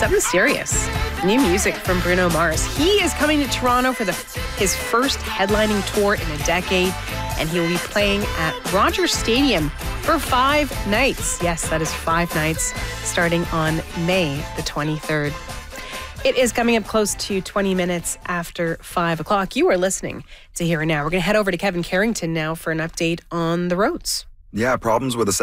something serious. New music from Bruno Mars. He is coming to Toronto for his first headlining tour in a decade, and he'll be playing at Rogers Stadium for 5 nights. Yes, that is 5 nights, starting on May the 23rd. It is coming up close to 20 minutes after 5 o'clock. You are listening to Here and Now. We're going to head over to Kevin Carrington now for an update on the roads. Yeah, problems with a